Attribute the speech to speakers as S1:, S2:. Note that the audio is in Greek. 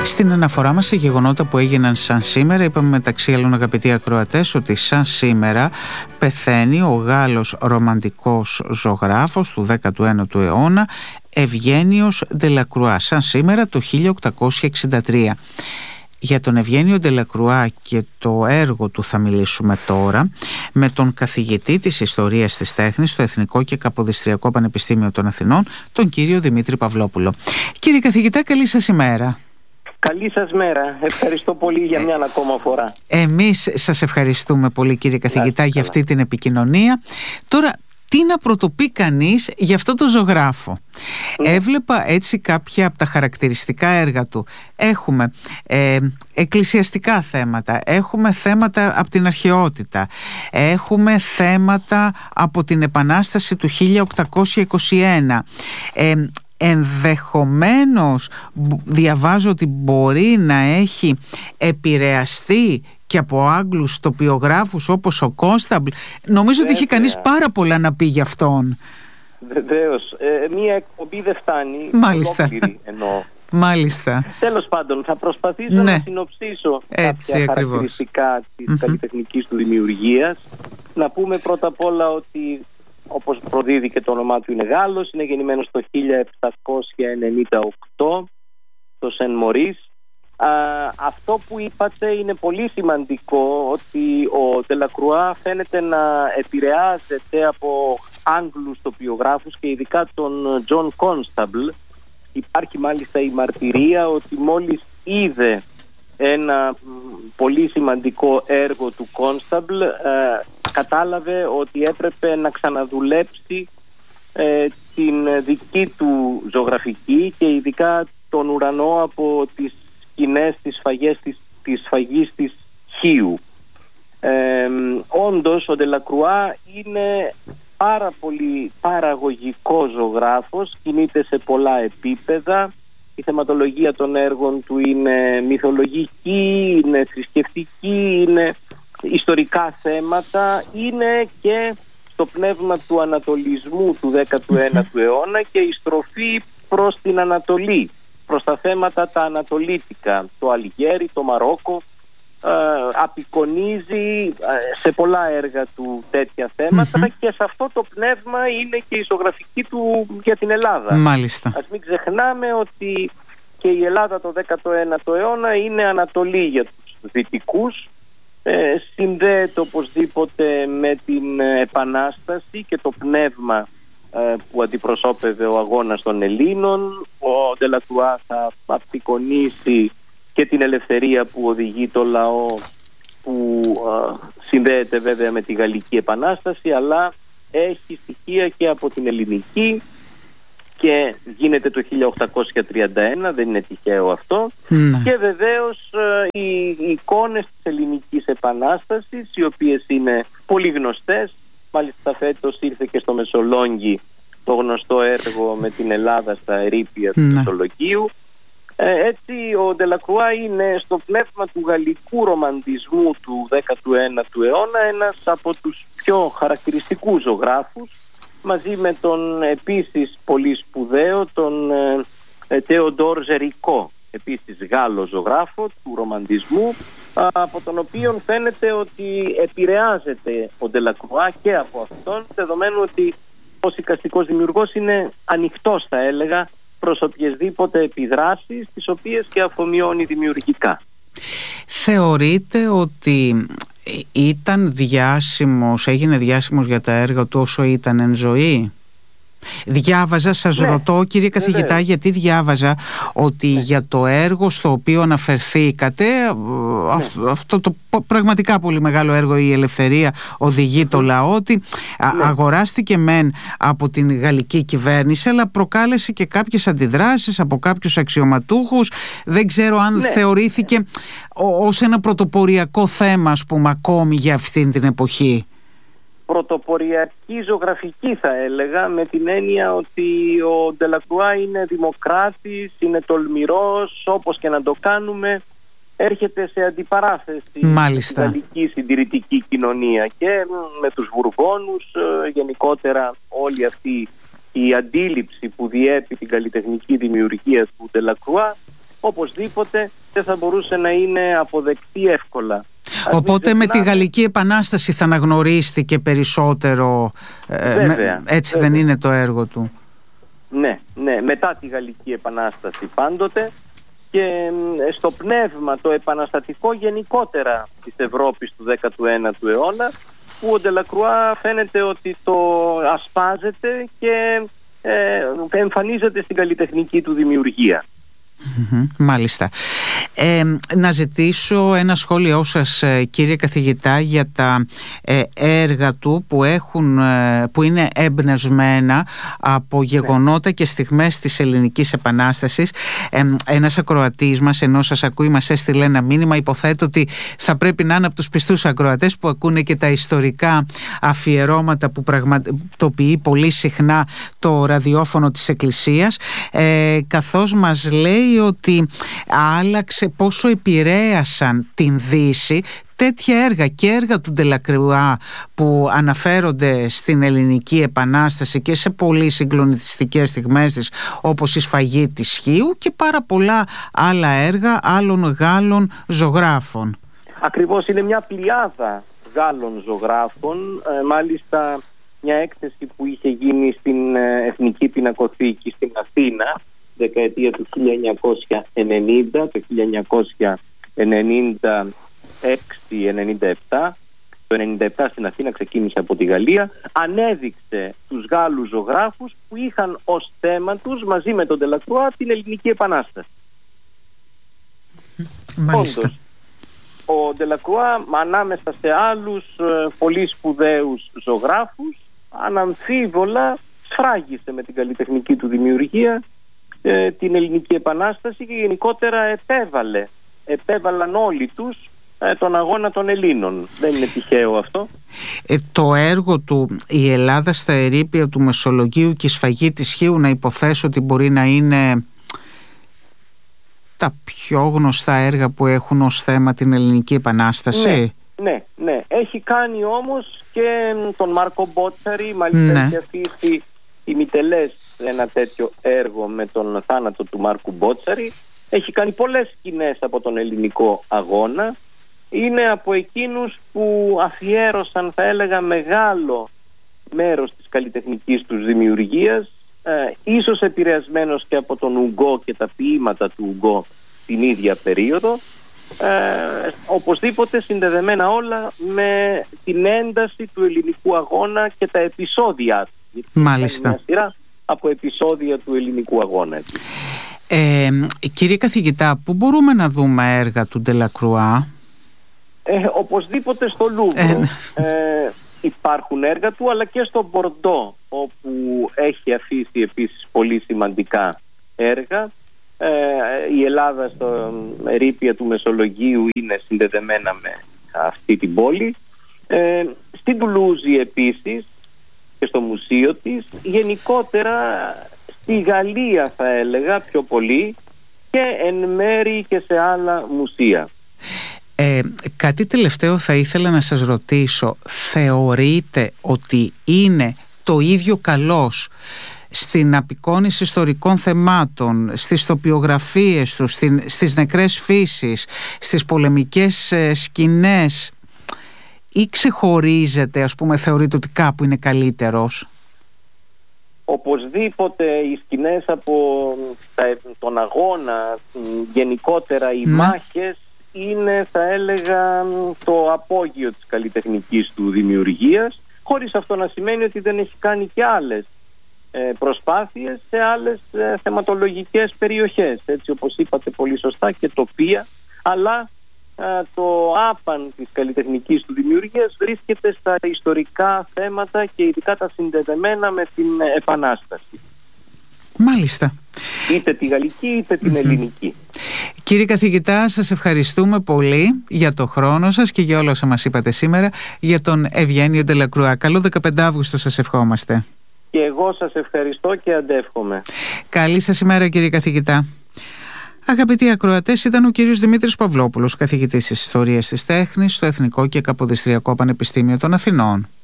S1: Στην αναφορά μας σε γεγονότα που έγιναν σαν σήμερα, είπαμε μεταξύ άλλων, αγαπητοί ακροατές, ότι σαν σήμερα πεθαίνει ο Γάλλος ρομαντικός ζωγράφος του 19ου αιώνα, Ευγένιος Ντελακρουά, σαν σήμερα το 1863. Για τον Ευγένιο Ντελακρουά και το έργο του θα μιλήσουμε τώρα με τον καθηγητή της Ιστορίας της Τέχνης στο Εθνικό και Καποδιστριακό Πανεπιστήμιο των Αθηνών, τον κύριο Δημήτρη Παυλόπουλο. Κύριε καθηγητά, καλή σας ημέρα.
S2: Καλή σας μέρα. Ευχαριστώ πολύ για μια ακόμα φορά.
S1: Εμείς σας ευχαριστούμε πολύ, κύριε καθηγητά, για αυτή την επικοινωνία. Τώρα, τι να πρωτοπεί κανείς για αυτό το ζωγράφο? Έβλεπα έτσι κάποια από τα χαρακτηριστικά έργα του. Έχουμε εκκλησιαστικά θέματα, έχουμε θέματα από την αρχαιότητα, έχουμε θέματα από την Επανάσταση του 1821. Ενδεχομένως διαβάζω ότι μπορεί να έχει επηρεαστεί και από Άγγλους τοπιογράφους όπως ο Κόνσταμπλ. Νομίζω ότι έχει κανείς πάρα πολλά να πει για αυτόν.
S2: Βεβαίως. Μία εκπομπή δεν φτάνει.
S1: Μάλιστα.
S2: Εννοώ.
S1: Μάλιστα.
S2: Τέλος πάντων, θα προσπαθήσω να συνοψίσω κάποια χαρακτηριστικά της καλλιτεχνικής του δημιουργίας. Να πούμε πρώτα απ' όλα ότι, όπως προδίδει και το όνομά του, είναι Γάλλος, είναι γεννημένος το 1798 στο Σεν Μωρίς. Αυτό που είπατε είναι πολύ σημαντικό, ότι ο Ντελακρουά φαίνεται να επηρεάζεται από Άγγλους τοπιογράφους και ειδικά τον Τζον Κόνσταμπλ. Υπάρχει μάλιστα η μαρτυρία ότι μόλις είδε ένα πολύ σημαντικό έργο του Κόνσταμπλ, κατάλαβε ότι έπρεπε να ξαναδουλέψει την δική του ζωγραφική και ειδικά τον ουρανό από τις σκηνές, τις σφαγής της Χίου. Όντως ο Ντελακρουά είναι πάρα πολύ παραγωγικό ζωγράφος, κινείται σε πολλά επίπεδα. Η θεματολογία των έργων του είναι μυθολογική, είναι θρησκευτική, είναι ιστορικά θέματα, είναι και στο πνεύμα του ανατολισμού του 19ου αιώνα και η στροφή προς την Ανατολή, προς τα θέματα τα ανατολίτικα, το Αλγέρι, το Μαρόκο. Απεικονίζει σε πολλά έργα του τέτοια θέματα και σε αυτό το πνεύμα είναι και η ζωγραφική του για την Ελλάδα.
S1: Μάλιστα.
S2: Ας μην ξεχνάμε ότι και η Ελλάδα το 19ο αιώνα είναι Ανατολή για τους Δυτικούς. Συνδέεται οπωσδήποτε με την Επανάσταση και το πνεύμα που αντιπροσώπευε ο αγώνας των Ελλήνων. Ο Ντελακρουά θα απεικονίσει και την ελευθερία που οδηγεί το λαό, που συνδέεται βέβαια με τη Γαλλική Επανάσταση, αλλά έχει στοιχεία και από την ελληνική και γίνεται το 1831, δεν είναι τυχαίο αυτό. Και βεβαίως οι εικόνες της ελληνικής επανάστασης, οι οποίες είναι πολύ γνωστές. Μάλιστα φέτος ήρθε και στο Μεσολόγγι το γνωστό έργο με την Ελλάδα στα ερείπια του Μεσολογγίου. Έτσι ο Ντελακρουά είναι στο πνεύμα του γαλλικού ρομαντισμού του 19ου αιώνα ένας από τους πιο χαρακτηριστικούς ζωγράφους, μαζί με τον επίσης πολύ σπουδαίο τον Τεοντόρ Ζερικό, επίσης Γάλλο ζωγράφο του ρομαντισμού, από τον οποίο φαίνεται ότι επηρεάζεται ο Ντελακρουά και από αυτόν, δεδομένου ότι ως εικαστικός δημιουργός είναι ανοιχτός, θα έλεγα, προς οποιασδήποτε επιδράσεις, τις οποίες και αφομοιώνει δημιουργικά.
S1: Θεωρείτε ότι έγινε διάσημος για τα έργα του όσο ήταν εν ζωή? Διάβαζα, σας ρωτώ κύριε καθηγητά, γιατί διάβαζα ότι για το έργο στο οποίο αναφερθήκατε, αυτό το πραγματικά πολύ μεγάλο έργο, η Ελευθερία οδηγεί το λαό, ότι αγοράστηκε μεν από την γαλλική κυβέρνηση, αλλά προκάλεσε και κάποιες αντιδράσεις από κάποιους αξιωματούχους. Δεν ξέρω αν θεωρήθηκε ως ένα πρωτοποριακό θέμα, ας πούμε, ακόμη για αυτήν την εποχή.
S2: Πρωτοποριακή ζωγραφική, θα έλεγα, με την έννοια ότι ο Ντελακρουά είναι δημοκράτης, είναι τολμηρός, όπως και να το κάνουμε έρχεται σε αντιπαράθεση με την γαλλική συντηρητική κοινωνία και με τους Βουρβόνους. Γενικότερα όλη αυτή η αντίληψη που διέπει την καλλιτεχνική δημιουργία του Ντελακρουά οπωσδήποτε δεν θα μπορούσε να είναι αποδεκτή εύκολα.
S1: Οπότε με τη Γαλλική Επανάσταση θα αναγνωρίστηκε περισσότερο, έτσι δεν είναι το έργο του?
S2: Ναι, μετά τη Γαλλική Επανάσταση πάντοτε, και στο πνεύμα το επαναστατικό γενικότερα της Ευρώπης του 19ου αιώνα, που ο Ντελακρουά φαίνεται ότι το ασπάζεται και εμφανίζεται στην καλλιτεχνική του δημιουργία.
S1: Μάλιστα. Να ζητήσω ένα σχόλιο σας, κύριε καθηγητά, για τα έργα του που είναι εμπνευσμένα από γεγονότα και στιγμές της Ελληνικής Επανάστασης. Ένας ακροατής μας, ενώ σας ακούει, μας έστειλε ένα μήνυμα. Υποθέτω ότι θα πρέπει να είναι από τους πιστούς ακροατές που ακούνε και τα ιστορικά αφιερώματα που πραγματοποιεί πολύ συχνά το ραδιόφωνο της Εκκλησίας, καθώς μας λέει ότι άλλαξε, πόσο επηρέασαν την Δύση τέτοια έργα και έργα του Ντελακρουά που αναφέρονται στην Ελληνική Επανάσταση και σε πολύ συγκλονιστικές στιγμές της, όπως η Σφαγή της Χίου, και πάρα πολλά άλλα έργα άλλων Γάλλων ζωγράφων.
S2: Ακριβώς, είναι μια πλειάδα Γάλλων ζωγράφων. Μάλιστα μια έκθεση που είχε γίνει στην Εθνική Πινακοθήκη στην Αθήνα δεκαετία του 1990, το 1996-97. Το 1997 στην Αθήνα ξεκίνησε από τη Γαλλία. Ανέδειξε τους Γάλλους ζωγράφους που είχαν ως θέμα τους, μαζί με τον Ντελακρουά, την Ελληνική Επανάσταση.
S1: Μάλιστα.
S2: Όντως, ο Ντελακρουά, ανάμεσα σε άλλους πολύ σπουδαίους ζωγράφους, αναμφίβολα σφράγισε με την καλλιτεχνική του δημιουργία την Ελληνική Επανάσταση και γενικότερα επέβαλαν όλοι τους τον αγώνα των Ελλήνων. Δεν είναι τυχαίο αυτό.
S1: Το έργο του «Η Ελλάδα στα ερείπια του Μεσολογγίου» και η Σφαγή της Χίου, να υποθέσω ότι μπορεί να είναι τα πιο γνωστά έργα που έχουν ως θέμα την Ελληνική Επανάσταση.
S2: Ναι. Έχει κάνει όμως και τον Μάρκο Μπότσαρη, μάλιστα έχει αφήσει ημιτελές ένα τέτοιο έργο με τον θάνατο του Μάρκου Μπότσαρη. Έχει κάνει πολλές σκηνές από τον ελληνικό αγώνα. Είναι από εκείνους που αφιέρωσαν, θα έλεγα, μεγάλο μέρος της καλλιτεχνικής τους δημιουργίας, ίσως επηρεασμένος και από τον Ουγκό και τα ποίηματα του Ουγκό την ίδια περίοδο, οπωσδήποτε συνδεδεμένα όλα με την ένταση του ελληνικού αγώνα και τα επεισόδια του.
S1: Μάλιστα.
S2: Μια σειρά από επεισόδια του ελληνικού αγώνα.
S1: Κύριε καθηγητά, πού μπορούμε να δούμε έργα του Ντελακρουά?
S2: Οπωσδήποτε στο Λούβρο υπάρχουν έργα του, αλλά και στο Μπορντό, όπου έχει αφήσει επίσης πολύ σημαντικά έργα. Η Ελλάδα στο ερείπια του Μεσολογγίου είναι συνδεδεμένα με αυτή την πόλη. Στην Τουλούζη επίσης και στο μουσείο της. Γενικότερα στη Γαλλία, θα έλεγα, πιο πολύ, και εν μέρη και σε άλλα μουσεία.
S1: Κάτι τελευταίο θα ήθελα να σας ρωτήσω. Θεωρείτε ότι είναι το ίδιο καλός στην απεικόνιση ιστορικών θεμάτων, στις τοπιογραφίες του, στις νεκρές φύσεις, στις πολεμικές σκηνές, ή ξεχωρίζεται, ας πούμε, θεωρείτε ότι κάπου είναι καλύτερος?
S2: Οπωσδήποτε οι σκηνές από τον αγώνα, γενικότερα οι μάχες, είναι, θα έλεγα, το απόγειο της καλλιτεχνικής του δημιουργίας, χωρίς αυτό να σημαίνει ότι δεν έχει κάνει και άλλες προσπάθειες σε άλλες θεματολογικές περιοχές, έτσι όπως είπατε πολύ σωστά, και τοπία, αλλά το άπαν της καλλιτεχνικής του δημιουργίας βρίσκεται στα ιστορικά θέματα και ειδικά τα συνδεδεμένα με την Επανάσταση.
S1: Μάλιστα.
S2: Είτε τη γαλλική είτε την ελληνική.
S1: Κύριε καθηγητά, σας ευχαριστούμε πολύ για το χρόνο σας και για όλα όσα μας είπατε σήμερα για τον Ευγένιο Ντελακρουά. Καλό 15 Αύγουστο σας ευχόμαστε.
S2: Και εγώ σας ευχαριστώ και αντεύχομαι.
S1: Καλή σας ημέρα, κύριε καθηγητά. Αγαπητοί ακροατές, ήταν ο κύριος Δημήτρης Παυλόπουλος, καθηγητής της Ιστορίας της Τέχνης στο Εθνικό και Καποδιστριακό Πανεπιστήμιο των Αθηνών.